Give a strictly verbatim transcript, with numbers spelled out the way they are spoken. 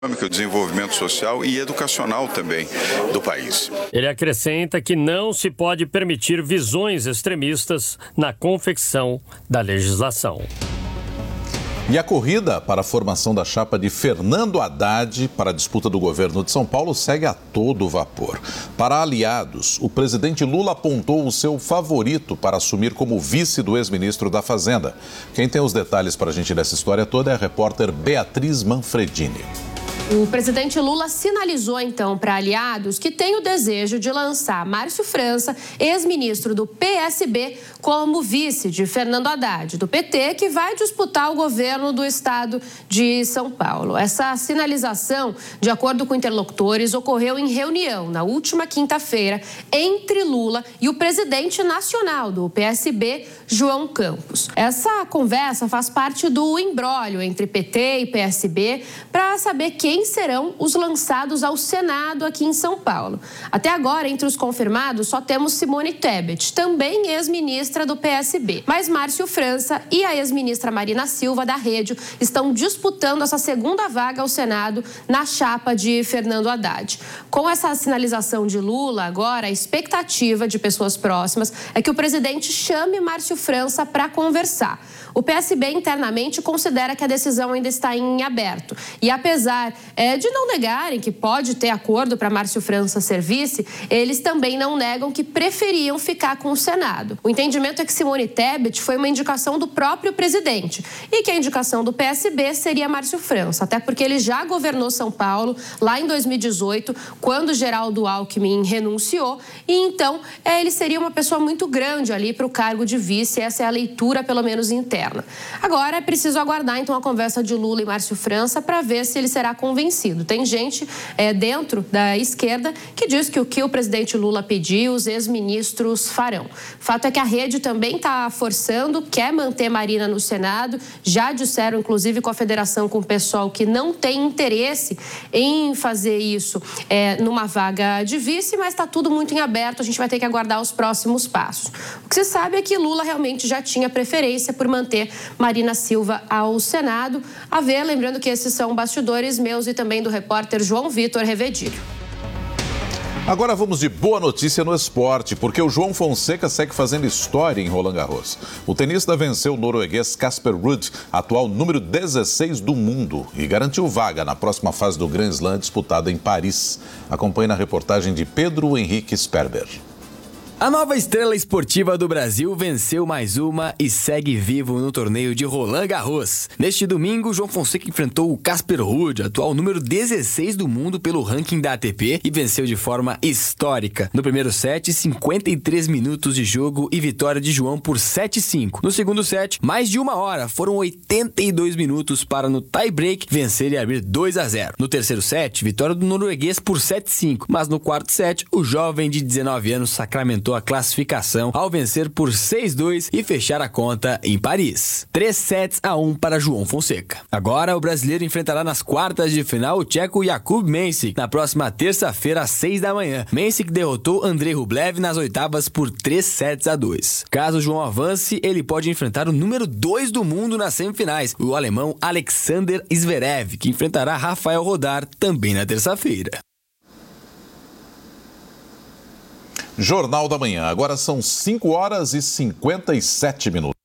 o desenvolvimento social e educacional também do país. Ele acrescenta que não se pode permitir visões extremistas na confecção da legislação. E a corrida para a formação da chapa de Fernando Haddad para a disputa do governo de São Paulo segue a todo vapor. Para aliados, o presidente Lula apontou o seu favorito para assumir como vice do ex-ministro da Fazenda. Quem tem os detalhes para a gente dessa história toda é a repórter Beatriz Manfredini. O presidente Lula sinalizou, então, para aliados que tem o desejo de lançar Márcio França, ex-ministro do P S B, como vice de Fernando Haddad, do P T, que vai disputar o governo do estado de São Paulo. Essa sinalização, de acordo com interlocutores, ocorreu em reunião na última quinta-feira entre Lula e o presidente nacional do P S B, João Campos. Essa conversa faz parte do imbróglio entre P T e P S B para saber quem serão os lançados ao Senado aqui em São Paulo. Até agora, entre os confirmados, só temos Simone Tebet, também ex-ministra do P S B. Mas Márcio França e a ex-ministra Marina Silva, da Rede, estão disputando essa segunda vaga ao Senado na chapa de Fernando Haddad. Com essa sinalização de Lula, agora, a expectativa de pessoas próximas é que o presidente chame Márcio França para conversar. O P S B internamente considera que a decisão ainda está em aberto. E apesar é, de não negarem que pode ter acordo para Márcio França ser vice, eles também não negam que preferiam ficar com o Senado. O entendimento é que Simone Tebet foi uma indicação do próprio presidente e que a indicação do P S B seria Márcio França, até porque ele já governou São Paulo lá em dois mil e dezoito, quando Geraldo Alckmin renunciou, e então é, ele seria uma pessoa muito grande ali para o cargo de vice. Essa é a leitura, pelo menos interna. Agora é preciso aguardar então a conversa de Lula e Márcio França para ver se ele será convencido. Tem gente é, dentro da esquerda que diz que o que o presidente Lula pediu, os ex-ministros farão. Fato é que a Rede também está forçando, quer manter Marina no Senado. Já disseram, inclusive, com a federação, com o pessoal, que não tem interesse em fazer isso é, numa vaga de vice, mas está tudo muito em aberto. A gente vai ter que aguardar os próximos passos. O que se sabe é que Lula realmente já tinha preferência por manter Marina Silva ao Senado. A ver, lembrando que esses são bastidores meus e também do repórter João Vitor Revedilho. Agora vamos de boa notícia no esporte, porque o João Fonseca segue fazendo história em Roland Garros. O tenista venceu o norueguês Casper Ruud, atual número dezesseis do mundo, e garantiu vaga na próxima fase do Grand Slam disputada em Paris. Acompanhe na reportagem de Pedro Henrique Sperber. A nova estrela esportiva do Brasil venceu mais uma e segue vivo no torneio de Roland Garros. Neste domingo, João Fonseca enfrentou o Casper Ruud, atual número dezesseis do mundo pelo ranking da A T P, e venceu de forma histórica. No primeiro set, cinquenta e três minutos de jogo e vitória de João por sete a cinco. No segundo set, mais de uma hora, foram oitenta e dois minutos para no tie-break vencer e abrir dois a zero. No terceiro set, vitória do norueguês por sete a cinco, mas no quarto set, o jovem de dezenove anos sacramentou a classificação ao vencer por seis a dois e fechar a conta em Paris. três sets a um para João Fonseca. Agora o brasileiro enfrentará nas quartas de final o tcheco Jakub Mensik na próxima terça-feira às seis da manhã. Mensik derrotou Andrei Rublev nas oitavas por três sets a dois. Caso João avance, ele pode enfrentar o número dois do mundo nas semifinais, o alemão Alexander Zverev, que enfrentará Rafael Rodar também na terça-feira. Jornal da Manhã. Agora são cinco horas e cinquenta e sete minutos.